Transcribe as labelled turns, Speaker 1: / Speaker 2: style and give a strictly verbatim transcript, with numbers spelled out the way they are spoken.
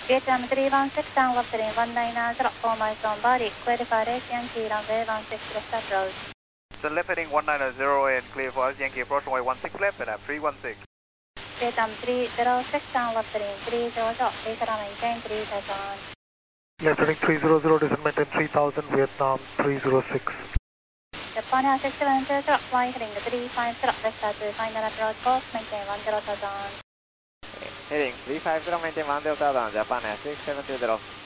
Speaker 1: Vietnam three one six down left in one nine zero, four miles on body, clear for eight Yankee runway one six left approach.
Speaker 2: So left heading one nine zero and clear for us, Yankee approach runway one six left and three one six.
Speaker 1: Vietnam three zero six down left in three zero zero, descend and maintain three thousand.
Speaker 3: Left heading three zero zero, descend maintain three thousand, Vietnam three zero six.
Speaker 1: Japan six seven zero zero, fly heading three five zero, vector to final approach course, maintain one zero thousand.
Speaker 4: Heading three five zero, maintain one zero thousand, Japan six seven zero zero.